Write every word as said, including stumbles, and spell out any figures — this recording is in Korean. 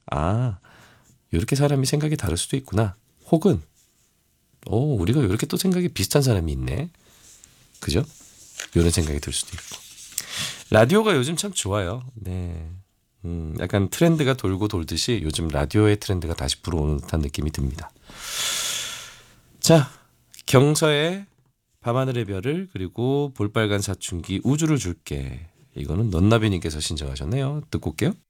아, 이렇게 사람이 생각이 다를 수도 있구나. 혹은 오, 우리가 이렇게 또 생각이 비슷한 사람이 있네. 그죠? 이런 생각이 들 수도 있고. 라디오가 요즘 참 좋아요. 네. 음, 약간 트렌드가 돌고 돌듯이 요즘 라디오의 트렌드가 다시 불어오는 듯한 느낌이 듭니다. 자, 경서의 밤하늘의 별을 그리고 볼빨간 사춘기 우주를 줄게. 이거는 넌나비님께서 신청하셨네요. 듣고 올게요.